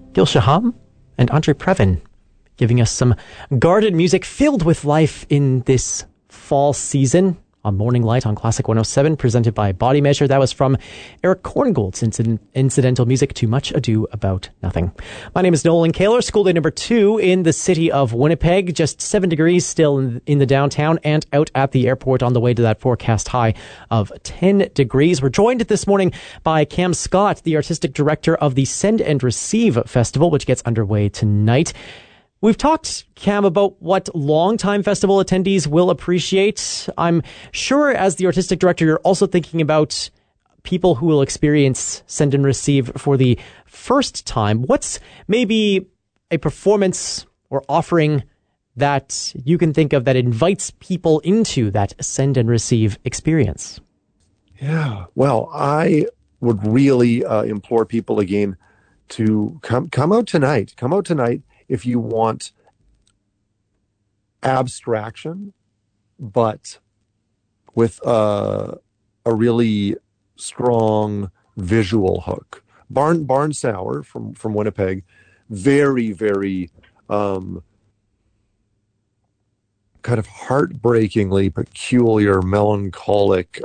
Gil Shaham and Andre Previn, giving us some guarded music filled with life in this fall season on Morning Light on Classic 107, presented by Body Measure. That was from Eric Korngold's incidental music to Much Ado About Nothing. My name is Nolan Kaler, school day number 2 in the city of Winnipeg. Just 7 degrees still in the downtown and out at the airport on the way to that forecast high of 10 degrees. We're joined this morning by Cam Scott, the artistic director of the Send and Receive Festival, which gets underway tonight. We've talked, Cam, about what longtime festival attendees will appreciate. I'm sure as the artistic director, you're also thinking about people who will experience Send and Receive for the first time. What's maybe a performance or offering that you can think of that invites people into that Send and Receive experience? Yeah, well, I would really implore people again to come out tonight. Come out tonight. If you want abstraction, but with a really strong visual hook. Barn Sour from Winnipeg, very, very kind of heartbreakingly peculiar, melancholic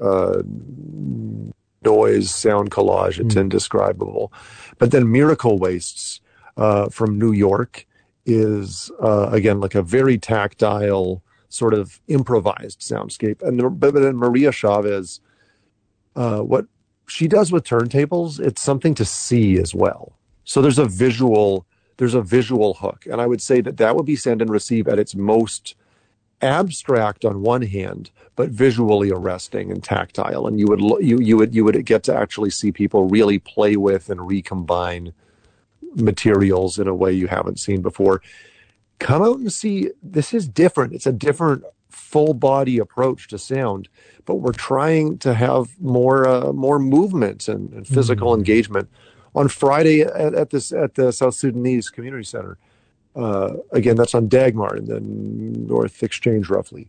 noise, sound collage. It's indescribable. But then Miracle Wastes from New York is again like a very tactile sort of improvised soundscape. But then Maria Chavez, what she does with turntables, it's something to see as well. So there's a visual hook, and I would say that would be Send and Receive at its most abstract on one hand, but visually arresting and tactile. And you would get to actually see people really play with and recombine materials in a way you haven't seen before. Come out and see. This is different. It's a different full body approach to sound, but we're trying to have more movement and physical engagement. On Friday at the South Sudanese Community Center, again, that's on Dagmar in the North Exchange, roughly.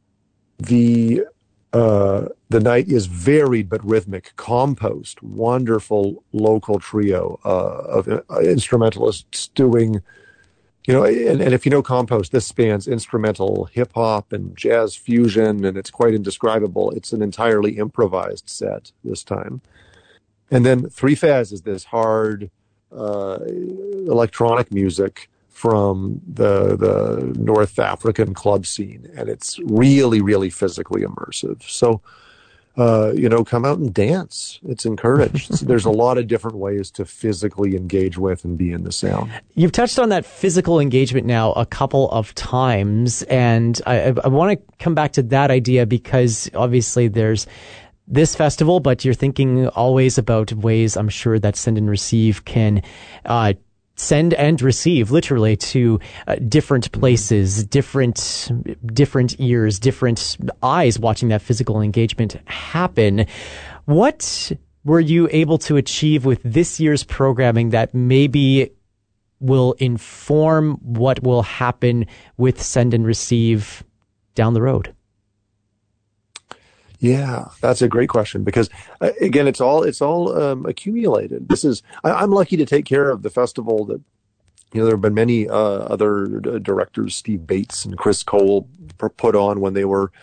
The night is varied but rhythmic. Compost, wonderful local trio of instrumentalists doing, and if you know Compost, this spans instrumental hip hop and jazz fusion, and it's quite indescribable. It's an entirely improvised set this time. And then Three Faz is this hard electronic music from the North African club scene, and it's really, really physically immersive. So, come out and dance. It's encouraged. There's a lot of different ways to physically engage with and be in the sound. You've touched on that physical engagement now a couple of times, and I want to come back to that idea because obviously there's this festival, but you're thinking always about ways, I'm sure, that Send and Receive can send and receive literally to different places, different ears, different eyes watching that physical engagement happen. What were you able to achieve with this year's programming that maybe will inform what will happen with Send and Receive down the road? Yeah, that's a great question because again, it's all accumulated. I'm lucky to take care of the festival that, there have been many other directors, Steve Bates and Chris Cole, put on when they were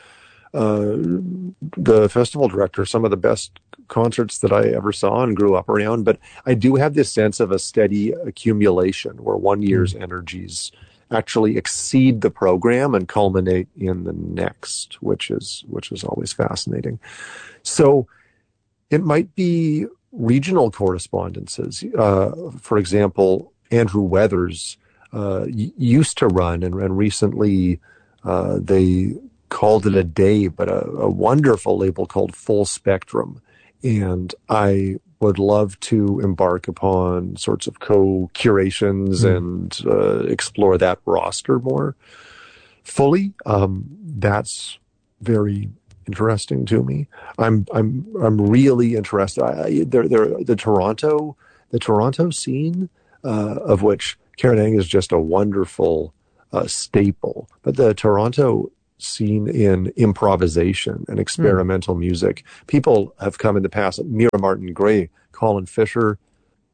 the festival director, some of the best concerts that I ever saw and grew up around. But I do have this sense of a steady accumulation where one year's energies actually exceed the program and culminate in the next, which is always fascinating. So it might be regional correspondences. For example, Andrew Weathers used to run, and recently they called it a day, but a wonderful label called Full Spectrum. And I would love to embark upon sorts of co-curations and explore that roster more fully. That's very interesting to me. I'm really interested. The Toronto scene, of which Karen Ang is just a wonderful staple, but the Toronto scene in improvisation and experimental music. People have come in the past, Mira Martin Gray, Colin Fisher,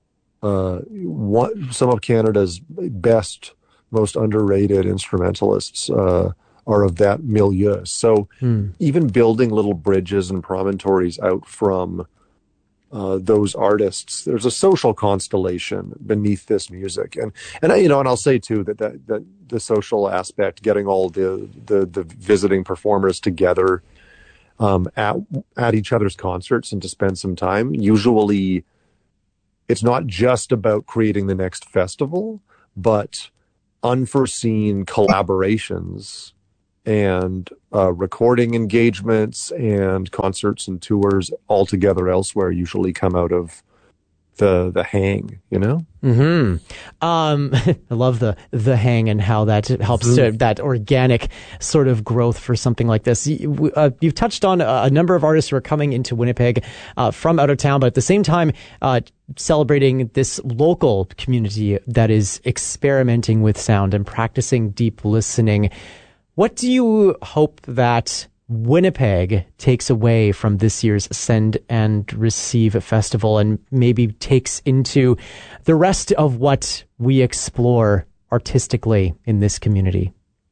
some of Canada's best, most underrated instrumentalists are of that milieu. So even building little bridges and promontories out from those artists, there's a social constellation beneath this music. And I'll say too that the social aspect, getting all the visiting performers together at each other's concerts and to spend some time. Usually it's not just about creating the next festival, but unforeseen collaborations and recording engagements and concerts and tours all together elsewhere usually come out of the hang, Mm-hmm. I love the hang and how that helps to that organic sort of growth for something like this. You've touched on a number of artists who are coming into Winnipeg from out of town, but at the same time celebrating this local community that is experimenting with sound and practicing deep listening. What do you hope that Winnipeg takes away from this year's Send and Receive Festival and maybe takes into the rest of what we explore artistically in this community?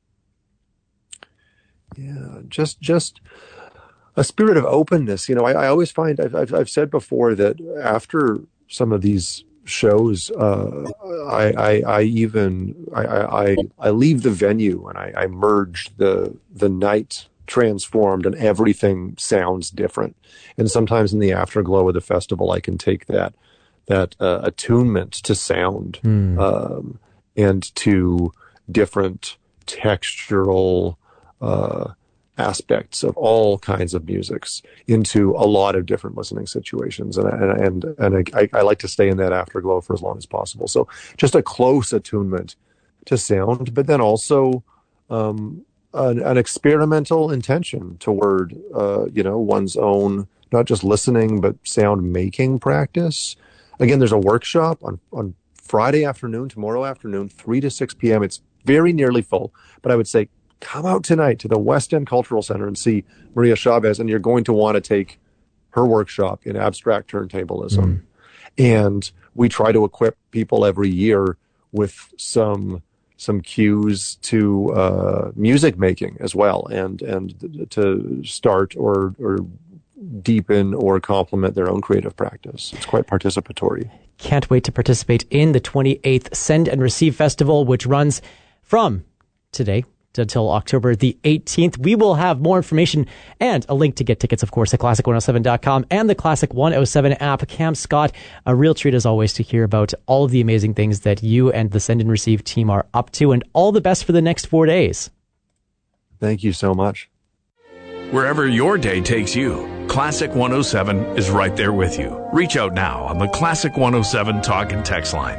Yeah, just a spirit of openness. I always find, I've said before that after some of these shows, I leave the venue and I merge the night transformed and everything sounds different. And sometimes in the afterglow of the festival, I can take that attunement to sound and to different textural aspects of all kinds of musics into a lot of different listening situations. And I like to stay in that afterglow for as long as possible. So just a close attunement to sound, but then also an experimental intention toward, one's own, not just listening, but sound making practice. Again, there's a workshop on Friday afternoon, tomorrow afternoon, 3 to 6 p.m. It's very nearly full, but I would say come out tonight to the West End Cultural Center and see Maria Chavez, and you're going to want to take her workshop in abstract turntablism. And we try to equip people every year with some cues to music making as well, and to start or deepen or complement their own creative practice. It's quite participatory. Can't wait to participate in the 28th Send and Receive Festival, which runs from today until October the 18th. We will have more information and a link to get tickets, of course, at classic107.com and the Classic 107 app. Cam Scott, a real treat as always to hear about all of the amazing things that you and the Send and Receive team are up to, and all the best for the next 4 days. Thank you so much. Wherever your day takes you, Classic 107 is right there with you. Reach out now on the Classic 107 talk and text line,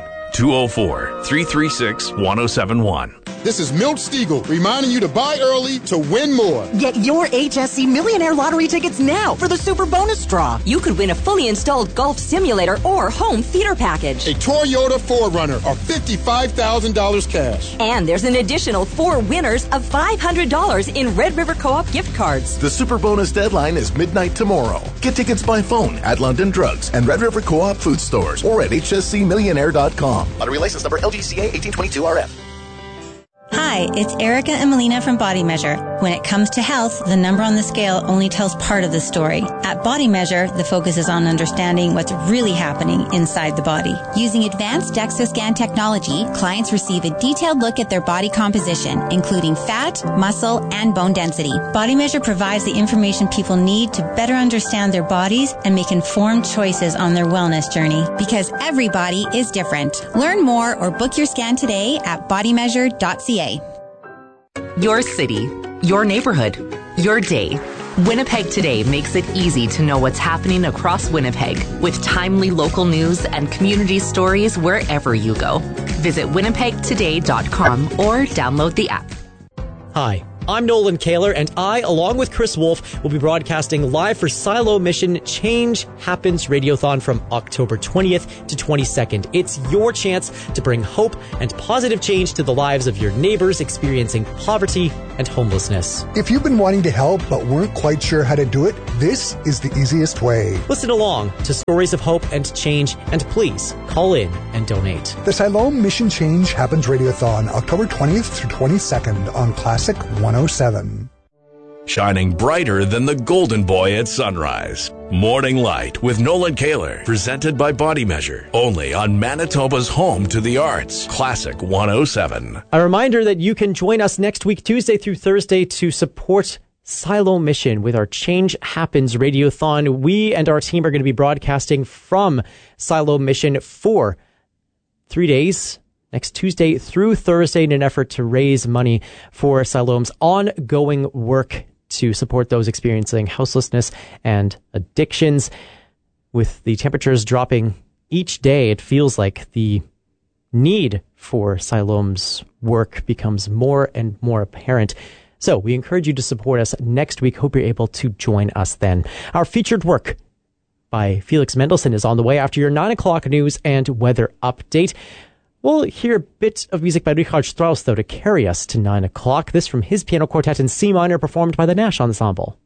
204-336-1071. This is Milt Stiegel reminding you to buy early to win more. Get your HSC Millionaire Lottery tickets now for the Super Bonus Draw. You could win a fully installed golf simulator or home theater package. A Toyota 4Runner or $55,000 cash. And there's an additional 4 winners of $500 in Red River Co-op gift cards. The Super Bonus deadline is midnight tomorrow. Get tickets by phone at London Drugs and Red River Co-op food stores or at hscmillionaire.com. Lottery license number LGCA 1822RF. Hi, it's Erica and Melina from Body Measure. When it comes to health, the number on the scale only tells part of the story. At Body Measure, the focus is on understanding what's really happening inside the body. Using advanced DEXA scan technology, clients receive a detailed look at their body composition, including fat, muscle, and bone density. Body Measure provides the information people need to better understand their bodies and make informed choices on their wellness journey. Because every body is different. Learn more or book your scan today at bodymeasure.ca. Your city, your neighborhood, your day. Winnipeg Today makes it easy to know what's happening across Winnipeg with timely local news and community stories wherever you go. Visit winnipegtoday.com or download the app. Hi, I'm Nolan Kaler, and I, along with Chris Wolf, will be broadcasting live for Silo Mission Change Happens Radiothon from October 20th to 22nd. It's your chance to bring hope and positive change to the lives of your neighbors experiencing poverty and homelessness. If you've been wanting to help but weren't quite sure how to do it, this is the easiest way. Listen along to stories of hope and change, and please call in and donate. The Siloam Mission Change Happens Radiothon, October 20th through 22nd on Classic 107. Shining brighter than the golden boy at sunrise. Morning Light with Nolan Kaler, presented by Body Measure, only on Manitoba's home to the arts, Classic 107. A reminder that you can join us next week, Tuesday through Thursday, to support Siloam Mission with our Change Happens Radiothon. We and our team are going to be broadcasting from Siloam Mission for 3 days, next Tuesday through Thursday, in an effort to raise money for Siloam's ongoing work to support those experiencing houselessness and addictions. With the temperatures dropping each day, it feels like the need for Siloam's work becomes more and more apparent. So we encourage you to support us next week. Hope you're able to join us then. Our featured work by Felix Mendelssohn is on the way after your 9 o'clock news and weather update. We'll hear a bit of music by Richard Strauss, though, to carry us to 9 o'clock. This from his piano quartet in C minor, performed by the Nash Ensemble.